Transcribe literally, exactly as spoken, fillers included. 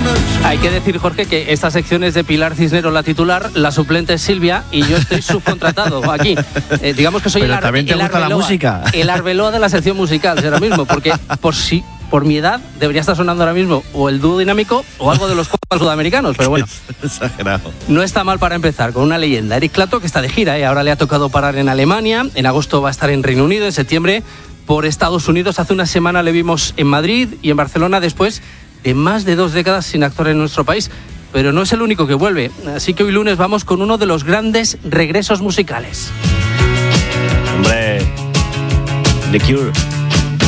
Hay que decir, Jorge, que esta sección es de Pilar Cisneros, la titular, la suplente es Silvia y yo estoy subcontratado aquí. Eh, digamos que soy Pero el, ar- también te el gusta la Arbeloa, música. el Arbeloa de la sección musical, ahora mismo, porque por si por mi edad debería estar sonando ahora mismo o el dúo dinámico o algo de los copas sudamericanos, pero bueno. Exagerado. No está mal para empezar, con una leyenda. Eric Clapton, que está de gira, ¿eh? Ahora le ha tocado parar en Alemania, en agosto va a estar en Reino Unido, en septiembre por Estados Unidos. Hace una semana le vimos en Madrid y en Barcelona después de más de dos décadas sin actuar en nuestro país. Pero no es el único que vuelve, así que hoy lunes vamos con uno de los grandes regresos musicales. Hombre, The Cure.